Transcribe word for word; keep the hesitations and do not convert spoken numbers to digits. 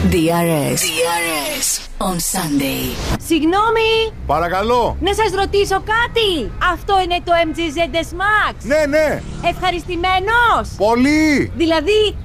ντι αρ ες. ντι αρ ες on Sunday. Συγγνώμη! Παρακαλώ! Να σας ρωτήσω κάτι! Αυτό είναι το εμ τζι ζετ ες Max! Ναι, ναι! Ευχαριστημένος! Πολύ! Δηλαδή,